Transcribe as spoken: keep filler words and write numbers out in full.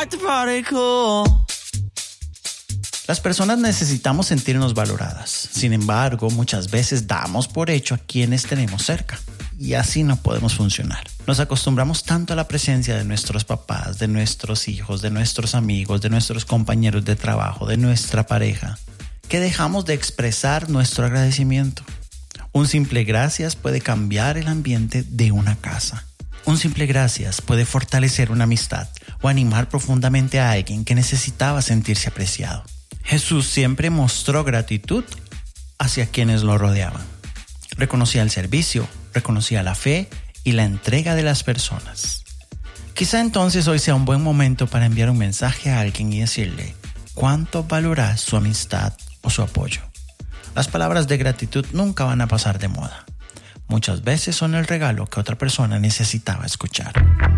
at the party cool. Las personas necesitamos sentirnos valoradas. Sin embargo, muchas veces damos por hecho a quienes tenemos cerca. Y así no podemos funcionar. Nos acostumbramos tanto a la presencia de nuestros papás, de nuestros hijos, de nuestros amigos, de nuestros compañeros de trabajo, de nuestra pareja, que dejamos de expresar nuestro agradecimiento. Un simple gracias puede cambiar el ambiente de una casa. Un simple gracias puede fortalecer una amistad o animar profundamente a alguien que necesitaba sentirse apreciado. Jesús siempre mostró gratitud hacia quienes lo rodeaban. Reconocía el servicio, reconocía la fe y la entrega de las personas. Quizá entonces hoy sea un buen momento para enviar un mensaje a alguien y decirle cuánto valoras su amistad o su apoyo. Las palabras de gratitud nunca van a pasar de moda. Muchas veces son el regalo que otra persona necesitaba escuchar.